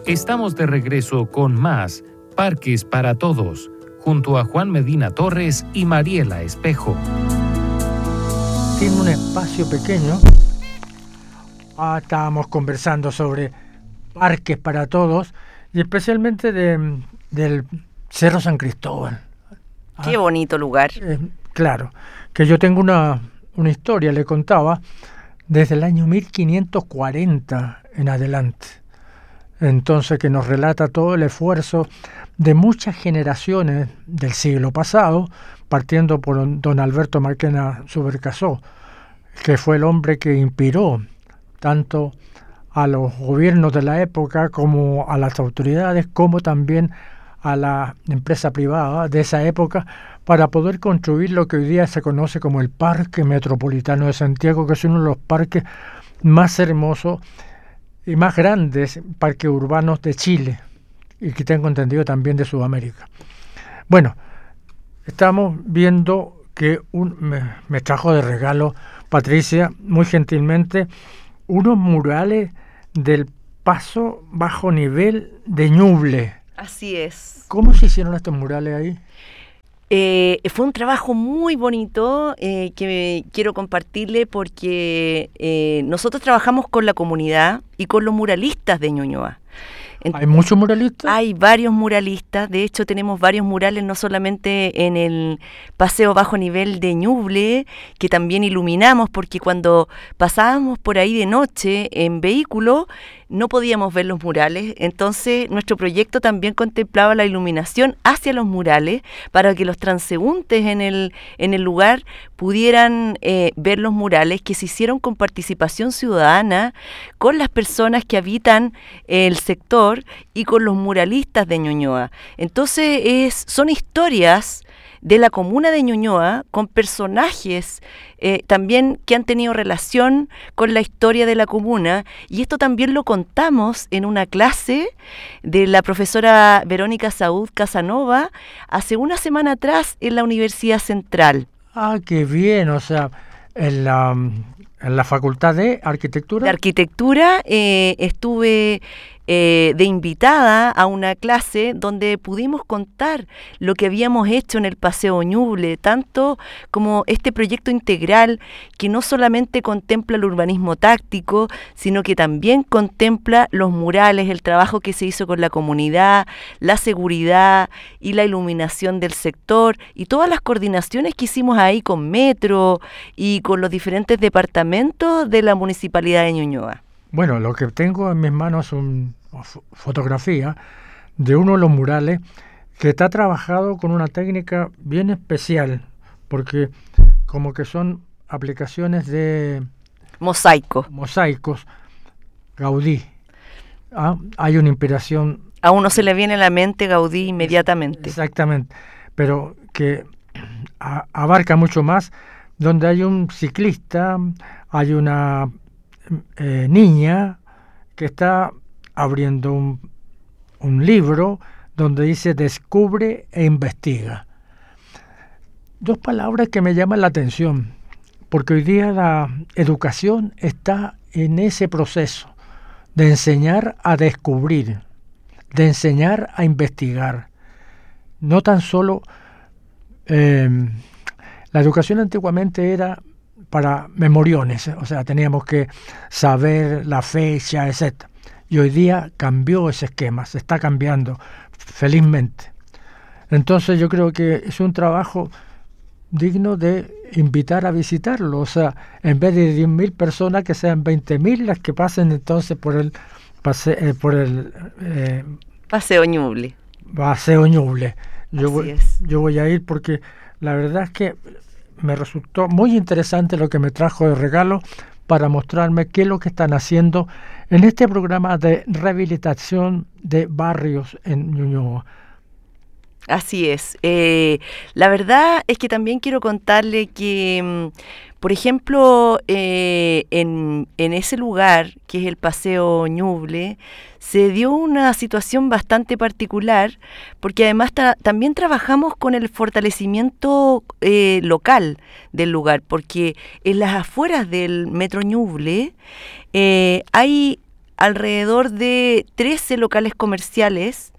Estamos de regreso con más Parques para Todos, junto a Juan Medina Torres y Mariela Espejo. Tiene un espacio pequeño. Estábamos conversando sobre Parques para Todos y especialmente del Cerro San Cristóbal. Qué bonito lugar. Claro, que yo tengo una historia, le contaba, desde el año 1540 en adelante. Entonces, que nos relata todo el esfuerzo de muchas generaciones del siglo pasado, partiendo por don Alberto Marquena Subercaseaux, que fue el hombre que inspiró tanto a los gobiernos de la época como a las autoridades, como también a la empresa privada de esa época, para poder construir lo que hoy día se conoce como el Parque Metropolitano de Santiago, que es uno de los parques más hermosos y más grandes parques urbanos de Chile, y que tengo entendido también de Sudamérica. Bueno, estamos viendo que me trajo de regalo Patricia, muy gentilmente, unos murales del paso bajo nivel de Ñuble. Así es. ¿Cómo se hicieron estos murales ahí? Fue un trabajo muy bonito que quiero compartirle porque nosotros trabajamos con la comunidad y con los muralistas de Ñuñoa. ¿Hay muchos muralistas? Hay varios muralistas, de hecho tenemos varios murales no solamente en el paseo bajo nivel de Ñuble, que también iluminamos porque cuando pasábamos por ahí de noche en vehículo no podíamos ver los murales, entonces nuestro proyecto también contemplaba la iluminación hacia los murales para que los transeúntes en el lugar pudieran ver los murales que se hicieron con participación ciudadana, con las personas que habitan el sector y con los muralistas de Ñuñoa. Entonces son historias de la comuna de Ñuñoa con personajes también que han tenido relación con la historia de la comuna, y esto también lo contamos en una clase de la profesora Verónica Saúd Casanova hace una semana atrás en la Universidad Central. Ah, qué bien, o sea, en la Facultad de Arquitectura. De Arquitectura estuve de invitada a una clase donde pudimos contar lo que habíamos hecho en el Paseo Ñuble, tanto como este proyecto integral que no solamente contempla el urbanismo táctico, sino que también contempla los murales, el trabajo que se hizo con la comunidad, la seguridad y la iluminación del sector y todas las coordinaciones que hicimos ahí con Metro y con los diferentes departamentos de la Municipalidad de Ñuñoa. Bueno, lo que tengo en mis manos es una fotografía de uno de los murales que está trabajado con una técnica bien especial, porque como que son aplicaciones de mosaicos, Gaudí. Hay una inspiración. A uno se le viene a la mente Gaudí inmediatamente. Exactamente, pero que abarca mucho más, donde hay un ciclista, hay una niña que está abriendo un libro donde dice descubre e investiga. Dos palabras que me llaman la atención, porque hoy día la educación está en ese proceso de enseñar a descubrir, de enseñar a investigar. No tan solo la educación antiguamente era para memoriones, o sea, teníamos que saber la fecha, etc. Y hoy día cambió ese esquema, se está cambiando, felizmente. Entonces yo creo que es un trabajo digno de invitar a visitarlo, o sea, en vez de 10.000 personas, que sean 20.000 las que pasen entonces por el Paseo Ñuble. Paseo Ñuble. Yo voy a ir porque la verdad es que me resultó muy interesante lo que me trajo de regalo para mostrarme qué es lo que están haciendo en este programa de rehabilitación de barrios en Ñuñoa. Así es. La verdad es que también quiero contarle que, por ejemplo, en ese lugar, que es el Paseo Ñuble, se dio una situación bastante particular, porque además también trabajamos con el fortalecimiento local del lugar, porque en las afueras del Metro Ñuble hay alrededor de 13 locales comerciales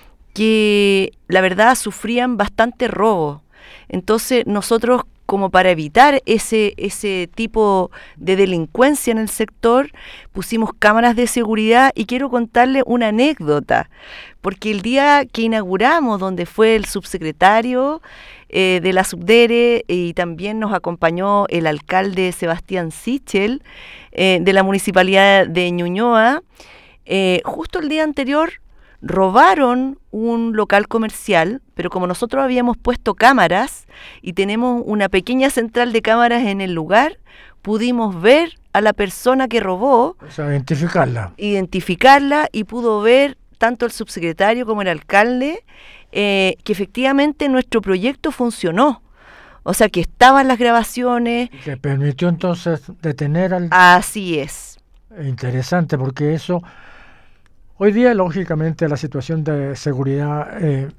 que la verdad sufrían bastante robo. Entonces nosotros, como para evitar ese tipo de delincuencia en el sector, pusimos cámaras de seguridad, y quiero contarle una anécdota, porque el día que inauguramos, donde fue el subsecretario de la Subdere, y también nos acompañó el alcalde Sebastián Sichel de la Municipalidad de Ñuñoa, justo el día anterior robaron un local comercial, pero como nosotros habíamos puesto cámaras y tenemos una pequeña central de cámaras en el lugar, pudimos ver a la persona que robó, O sea, identificarla, y pudo ver tanto el subsecretario como el alcalde que efectivamente nuestro proyecto funcionó. O sea, que estaban las grabaciones. que permitió entonces detener al... Así es. Interesante, porque eso... Hoy día, lógicamente, la situación de seguridad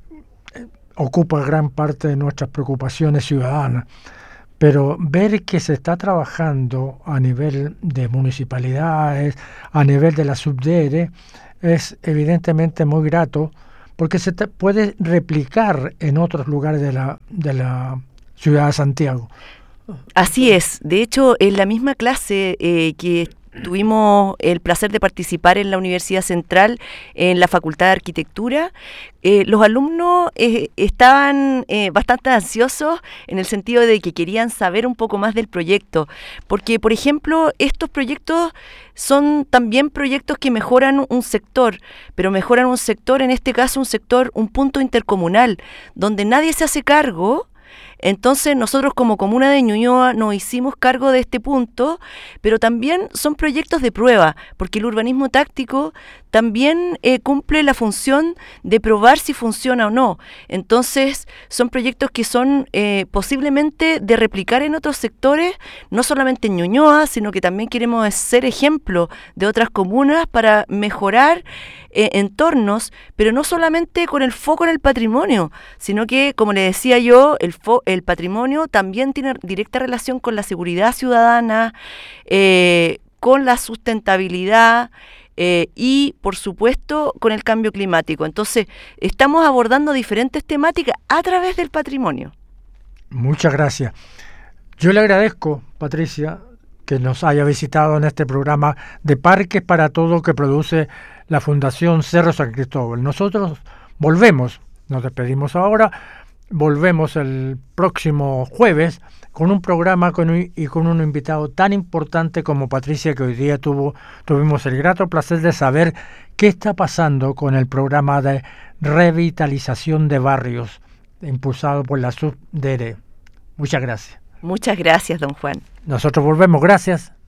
ocupa gran parte de nuestras preocupaciones ciudadanas, pero ver que se está trabajando a nivel de municipalidades, a nivel de la Subdere, es evidentemente muy grato, porque se puede replicar en otros lugares de la ciudad de Santiago. Así es. De hecho, en la misma clase que tuvimos el placer de participar en la Universidad Central, en la Facultad de Arquitectura, los alumnos estaban bastante ansiosos, en el sentido de que querían saber un poco más del proyecto, porque, por ejemplo, estos proyectos son también proyectos que mejoran un sector, pero mejoran un sector, en este caso un punto intercomunal, donde nadie se hace cargo. Entonces nosotros, como comuna de Ñuñoa, nos hicimos cargo de este punto, pero también son proyectos de prueba, porque el urbanismo táctico también cumple la función de probar si funciona o no. Entonces son proyectos que son posiblemente de replicar en otros sectores, no solamente en Ñuñoa, sino que también queremos ser ejemplo de otras comunas para mejorar entornos, pero no solamente con el foco en el patrimonio, sino que, como le decía yo, el patrimonio también tiene directa relación con la seguridad ciudadana, con la sustentabilidad y, por supuesto, con el cambio climático. Entonces, estamos abordando diferentes temáticas a través del patrimonio. Muchas gracias. Yo le agradezco, Patricia, que nos haya visitado en este programa de Parques para Todo que produce la Fundación Cerro San Cristóbal. Nosotros volvemos, nos despedimos ahora, volvemos el próximo jueves con un programa con un invitado tan importante como Patricia, que hoy día tuvimos el grato placer de saber qué está pasando con el programa de revitalización de barrios impulsado por la Subdere. Muchas gracias. Muchas gracias, don Juan. Nosotros volvemos, gracias.